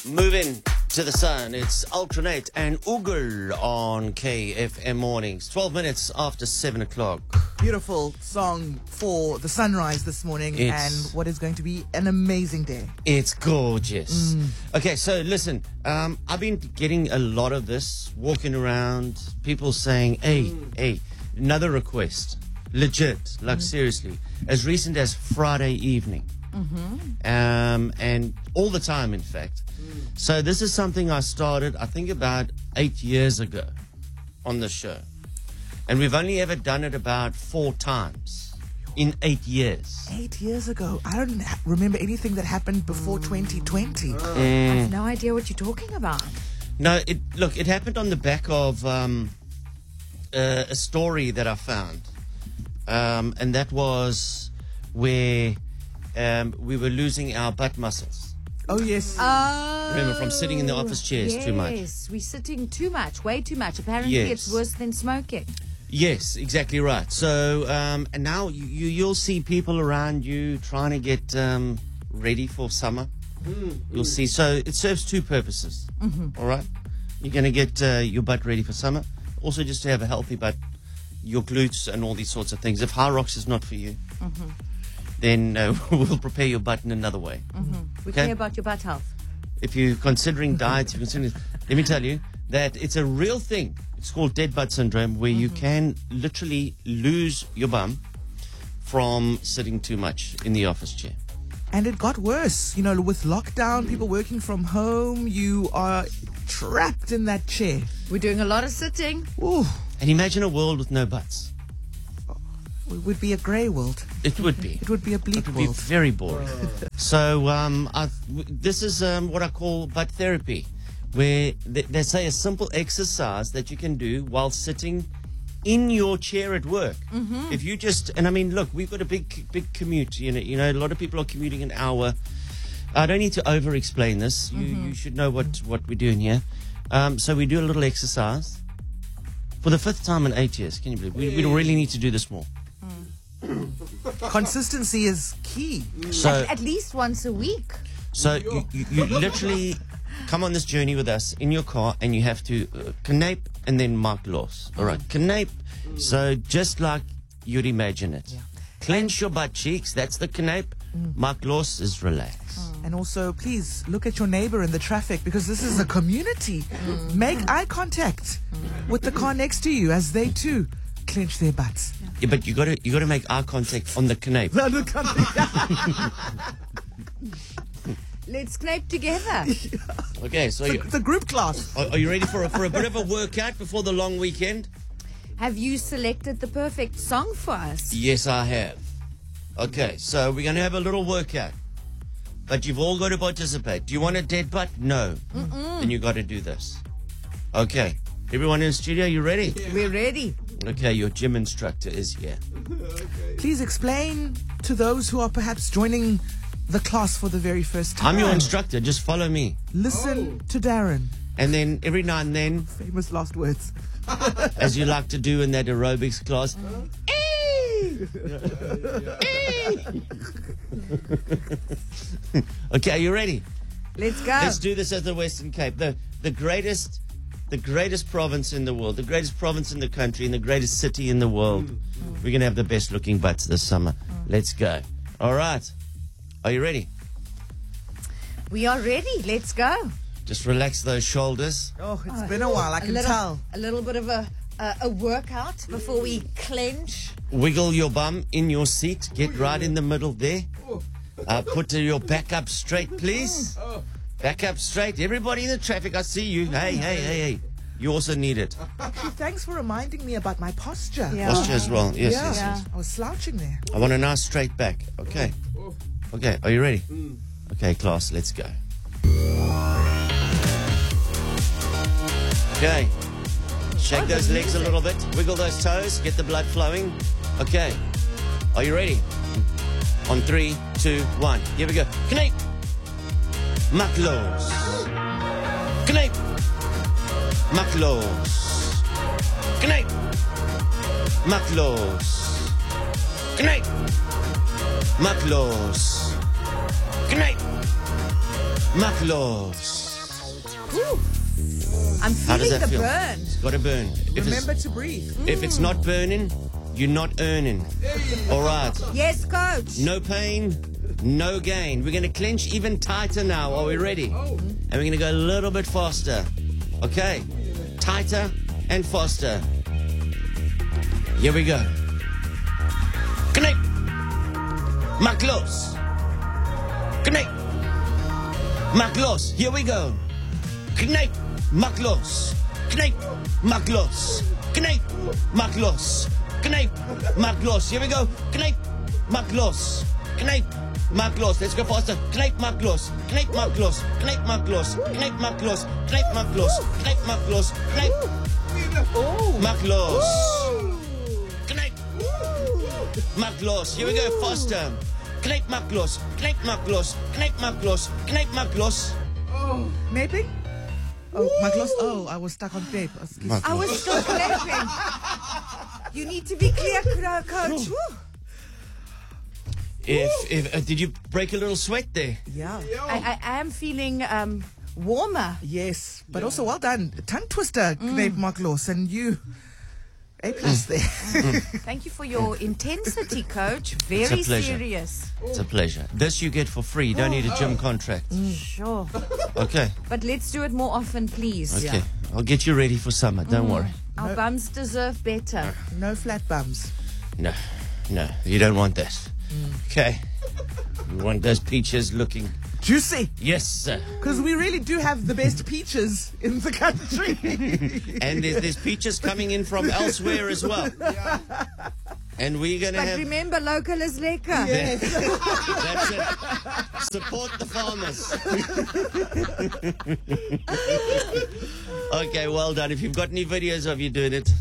Moving to the sun, it's Ultranate and Oogle on KFM Mornings. 12 minutes after 7 o'clock. Beautiful song for the sunrise this morning and what is going to be an amazing day. It's gorgeous. Okay, so listen, I've been getting a lot of this, walking around, people saying, hey, another request. Legit, like seriously. As recent as Friday evening. And all the time, in fact. So this is something I started, I think, about 8 years ago on the show. And we've only ever done it about 4 times in 8 years. 8 years ago. I don't remember anything that happened before 2020. I have no idea what you're talking about. No, it happened on the back of a story that I found. And that was where we were losing our butt muscles. Oh, yes. Remember, from sitting in the office chairs too much. Yes, we're sitting too much, way too much. Apparently, Yes. it's worse than smoking. Yes, exactly right. So, and now you'll see people around you trying to get ready for summer. You'll see. So it serves 2 purposes. All right? You're going to get your butt ready for summer. Also, just to have a healthy butt, your glutes and all these sorts of things. If High Rocks is not for you, then we'll prepare your butt in another way. We Okay. care about your butt health. If you're considering diets, let me tell you that it's a real thing. It's called dead butt syndrome, where you can literally lose your bum from sitting too much in the office chair. And it got worse. You know, with lockdown, people working from home, you are trapped in that chair. We're doing a lot of sitting. Ooh, And imagine a world with no butts. it would be a grey world. It would be. It would be a bleak It would be world. very boring. So this is what I call butt therapy, where they say a simple exercise that you can do while sitting in your chair at work. If you just, and I mean, look, we've got a big commute. You know, a lot of people are commuting an hour. I don't need to over-explain this. You should know what we're doing here. So we do a little exercise for the 5th time in 8 years. Can you believe? We really need to do this more. Consistency is key. So. At least once a week. So you literally come on this journey with us in your car, and you have to knape and then mark loss. All right, knape. So just like you'd imagine it. Clench your butt cheeks. That's the knape. Mark loss is relax. And also, please look at your neighbor in the traffic, because this is a community. Make eye contact with the car next to you as they too clench their butts. Yeah, but you got to make eye contact on the knape. Let's knape together. Okay, so It's a group class. are you ready for a bit of a workout before the long weekend? Have you selected the perfect song for us? Yes, I have. Okay, so we're going to have a little workout. But you've all got to participate. Do you want a dead butt? No. Then you got to do this. Okay. Everyone in the studio, you ready? We're ready. Okay, your gym instructor is here. Please explain to those who are perhaps joining the class for the very first time. I'm your instructor. Just follow me. Listen to Darren. And then every now and then, Famous last words. as you like to do in that aerobics class, okay, are you ready? Let's go. Let's do this at the Western Cape. The greatest province in the world, the greatest province in the country, and the greatest city in the world. We're going to have the best looking butts this summer. Let's go. All right. Are you ready? We are ready. Let's go. Just relax those shoulders. Oh, it's been a while, I can tell. A little bit of a workout before we clench. Wiggle your bum in your seat. Get right in the middle there. Put your back up straight, please. Back up straight. Everybody in the traffic, I see you. Hey. You also need it. Thanks for reminding me about my posture. Yeah. Posture as well. Yes, Yeah. yes. I was slouching there. I want a nice straight back. Okay. Okay, are you ready? Okay, class, let's go. Okay. Shake those legs a little bit. Wiggle those toes. Get the blood flowing. Okay. Are you ready? On 3, 2, 1. Here we go. Knape. Maklos. Knape. Maklos. Knape. Maklos. Knape. Maklos. Knape. Maklos. I'm How does feeling that the feel? burn. It's got to burn. Remember to breathe. If it's not burning, you're not earning. All right. Yes, coach. No pain, no gain. We're going to clench even tighter now. Are we ready? And we're going to go a little bit faster. Okay. Tighter and faster. Here we go. Connect. Maklos. Connect. Maklos. Here we go. Connect. Maklos. Connect. Maklos. Connect. Maklos. Connect. Maklos. Here we go. Connect. Maklos. Connect. Maklos. Let's go faster. Connect Maklos. Connect Maklos. Connect Maklos. Connect Maklos. Connect Maklos. Connect Maklos. Connect Maklos. Connect Maklos. Here we go. Faster. Connect Maklos. Connect Maklos. Connect Maklos. Connect Maklos. Naping? Oh, my gloss. Oh, I was stuck on tape. Excuse me. I was still clapping. You need to be clear, coach. Woo. If did you break a little sweat there? Yeah. I am feeling warmer. Yes, but also well done. Tongue twister, Knape Maklos, and you. A+ there. Thank you for your intensity, coach. Very It's a pleasure. serious. It's a pleasure. This you get for free. You don't need a gym contract. Sure. Okay. But let's do it more often, please. Okay. I'll get you ready for summer. Don't worry. Our bums deserve better. No flat bums. No, you don't want that. Okay. You want those peaches looking. Juicy. Yes, sir. Because we really do have the best peaches in the country. And there's peaches coming in from elsewhere as well. And we're going to But have. remember, local is lekker. That's it. Support the farmers. Okay, well done. If you've got any videos of you doing it,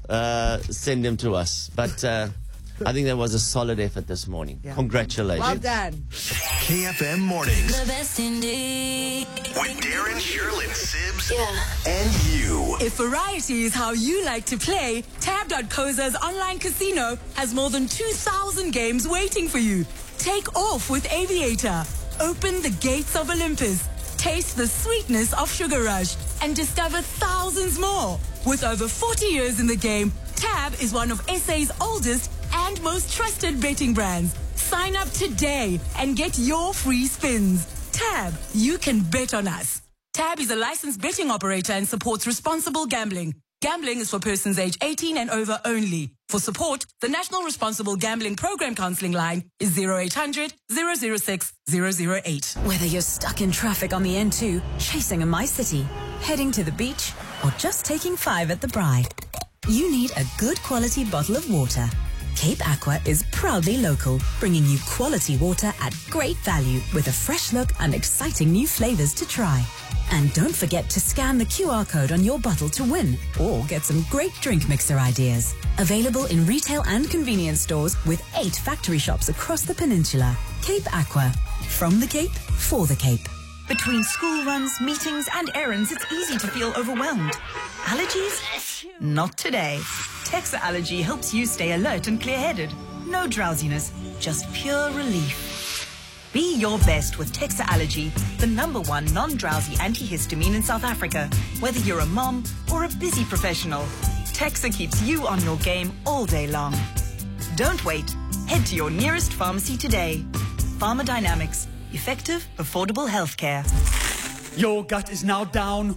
send them to us. But I think that was a solid effort this morning. Yeah. Congratulations. Well done. KFM Mornings The best indeed. with Darren, Sherlyn, Sibs, Yeah. and you. If variety is how you like to play, Tab.coza's online casino has more than 2,000 games waiting for you. Take off with Aviator. Open the gates of Olympus. Taste the sweetness of Sugar Rush and discover thousands more. With over 40 years in the game, Tab is one of SA's oldest and most trusted betting brands. Sign up today and get your free spins. Tab, you can bet on us. Tab is a licensed betting operator and supports responsible gambling. Gambling is for persons age 18 and over only. For support, the National Responsible Gambling Program Counseling line is 0800 006 008. Whether you're stuck in traffic on the N2, chasing a My City, heading to the beach, or just taking 5 at the Bride, you need a good quality bottle of water. Cape Aqua is proudly local, bringing you quality water at great value with a fresh look and exciting new flavors to try. And don't forget to scan the QR code on your bottle to win or get some great drink mixer ideas. Available in retail and convenience stores with 8 factory shops across the peninsula. Cape Aqua. From the Cape, for the Cape. Between school runs, meetings, and errands, it's easy to feel overwhelmed. Allergies? Not today. Texa Allergy helps you stay alert and clear-headed. No drowsiness, just pure relief. Be your best with Texa Allergy, the #1 non-drowsy antihistamine in South Africa. Whether you're a mom or a busy professional, Texa keeps you on your game all day long. Don't wait. Head to your nearest pharmacy today. Pharmadynamics. Effective, affordable healthcare. Your gut is now down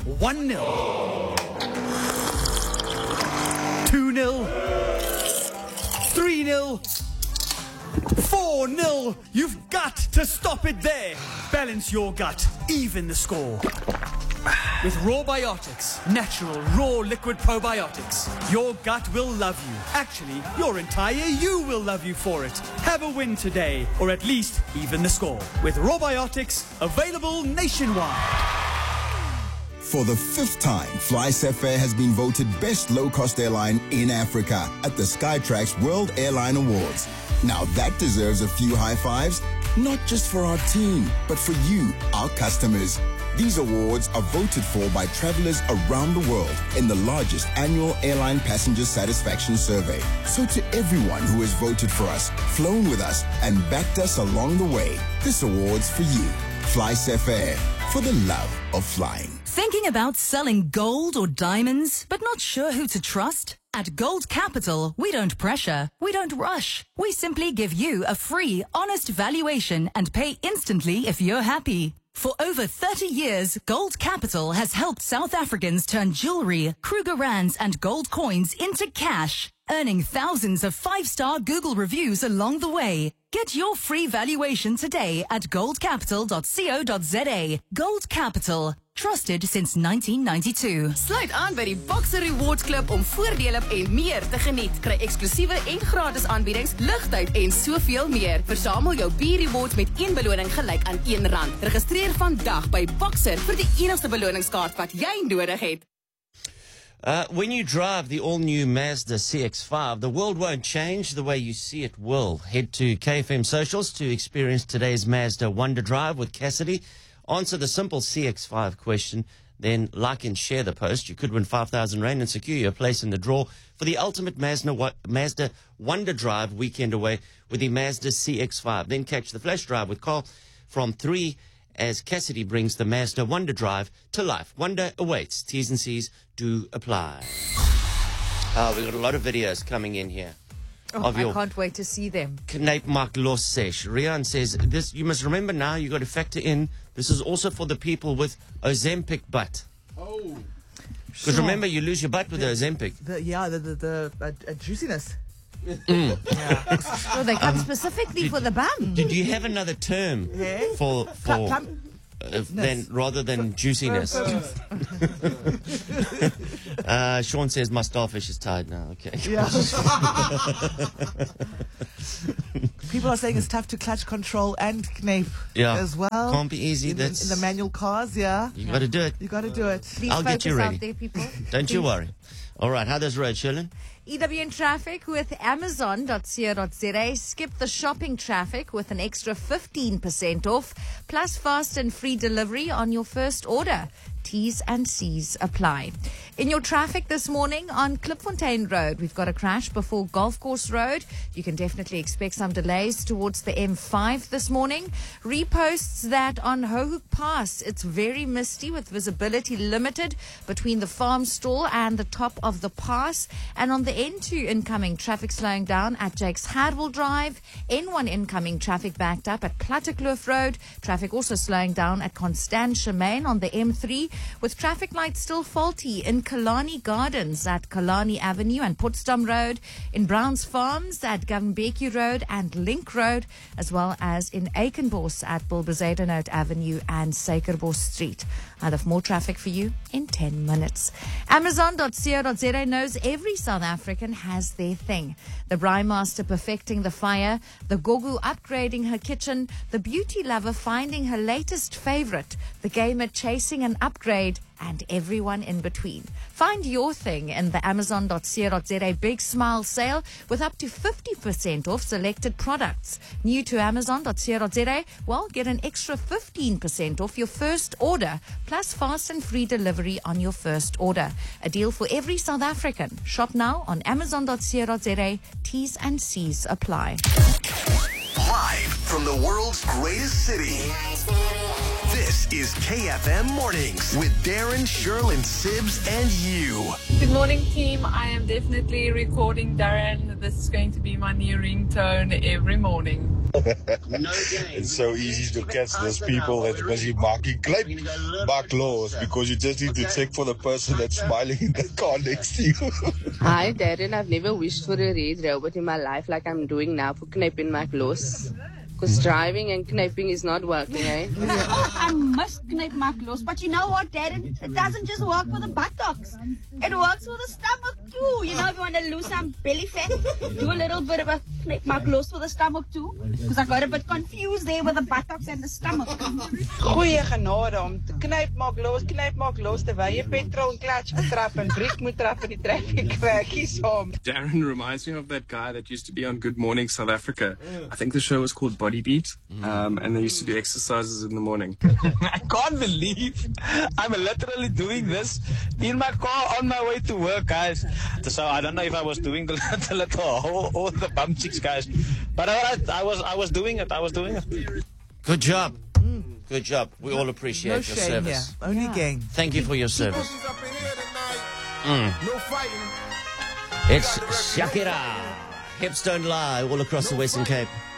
1-0. 2-0. 3-0. 4-0. You've got to stop it there. Balance your gut. Even the score. With Rawbiotics, natural, raw liquid probiotics, your gut will love you. Actually, your entire you will love you for it. Have a win today, or at least even the score. With Rawbiotics, available nationwide. For the 5th time, FlySafair has been voted best low-cost airline in Africa at the Skytrax World Airline Awards. Now that deserves a few high fives, not just for our team, but for you, our customers. These awards are voted for by travelers around the world in the largest annual airline passenger satisfaction survey. So to everyone who has voted for us, flown with us, and backed us along the way, this award's for you. FlySafair, for the love of flying. Thinking about selling gold or diamonds, but not sure who to trust? At Gold Capital, we don't pressure, we don't rush. We simply give you a free, honest valuation and pay instantly if you're happy. For over 30 years, Gold Capital has helped South Africans turn jewelry, Kruger Rands and gold coins into cash, earning thousands of 5-star Google reviews along the way. Get your free valuation today at goldcapital.co.za. Gold Capital. Trusted since 1992. Sluit aan by die Boxer Rewards Club om voordele en meer te geniet. Kry eksklusiewe en gratis aanbiedings, ligtyd en soveel meer. Versamel jou B-Rewards met 1 beloning gelyk aan R1. Registreer vandag by Boxer vir die enigste beloningskaart wat jy nodig het. When you drive the all-new Mazda CX-5, the world won't change, the way you see it will. Head to KFM Socials to experience today's Mazda Wonder Drive with Cassidy. Answer the simple CX-5 question, then like and share the post. You could win 5,000 Rand and secure your place in the draw for the ultimate Mazda Wonder Drive weekend away with the Mazda CX-5. Then catch the flash drive with Carl from 3 as Cassidy brings the Mazda Wonder Drive to life. Wonder awaits. T's and C's do apply. We've got a lot of videos coming in here. I can't wait to see them. Knape Mark Los Sesh. Rian says, this, you must remember now, you got to factor in, this is also for the people with Ozempic butt. Oh. Because remember, you lose your butt with the Ozempic. The juiciness. So they come specifically for the bum. Did you have another term for rather than juiciness? Sean says my starfish is tired now. Okay. Yeah. People are saying it's tough to clutch control and knape as well. Can't be easy. In the manual cars, You got to do it. You got to do it. Please I'll get you focus ready. out there, people. Don't you worry. All right, how does road, Shirley? EWN traffic with Amazon.co.za. Skip the shopping traffic with an extra 15% off, plus fast and free delivery on your first order. T's and C's apply. In your traffic this morning on Klipfontein Road, we've got a crash before Golf Course Road. You can definitely expect some delays towards the M5 this morning. Reposts that on Hohoek Pass, it's very misty with visibility limited between the farm stall and the top of the pass. And on the N2 incoming traffic slowing down at Jakes Hardwell Drive. N1 incoming traffic backed up at Plattekloof Road. Traffic also slowing down at Constantia Main on the M3, with traffic lights still faulty in Kalani Gardens at Kalani Avenue and Potsdam Road, in Browns Farms at Gavambeki Road and Link Road, as well as in Aikenbos at Bilbezadenhout Avenue and Suikerbos Street. I'll have more traffic for you in 10 minutes. Amazon.co.za knows every South African has their thing. The Braai Master perfecting the fire, the Gogu upgrading her kitchen, the beauty lover finding her latest favorite, the gamer chasing an upgrade, and everyone in between. Find your thing in the Amazon.co.za Big Smile sale with up to 50% off selected products. New to Amazon.co.za, well, get an extra 15% off your first order, plus fast and free delivery on your first order. A deal for every South African. Shop now on Amazon.co.za. T's and C's apply. Live from the world's greatest city. This is KFM Mornings with Darren, Sherlyn, Sibs, and you. Good morning, team. I am definitely recording Darren. This is going to be my new ringtone every morning. It's so easy to catch those people that's busy marking mark laws, because you just need to check for the person that's smiling in the car next to you. Hi, Darren. I've never wished for a red robot in my life like I'm doing now for Kniping Mark laws. Because driving and kniping is not working, eh? I must knipe my clothes, but you know what, Darren? It doesn't just work for the buttocks. It works for the stomach too. You know, if you want to lose some belly fat, do a little bit of a knipe my clothes for the stomach too. Because I got a bit confused there with the buttocks and the stomach. Goeie genade om te knyp maak los terwyl jy petrol en clutch moet trap en breek moet trap in die trafficwerkies om. Darren reminds me of that guy that used to be on Good Morning South Africa. I think the show was called Body Beat, and they used to do exercises in the morning. I can't believe I'm literally doing this in my car on my way to work, guys. So I don't know if I was doing the little hole or the bum cheeks, guys. But I was doing it. Good job. Good job. We all appreciate No your shame service. here. Only gain. Thank you for your service. No fighting. It's Shakira. Hips don't lie all across the Western Cape.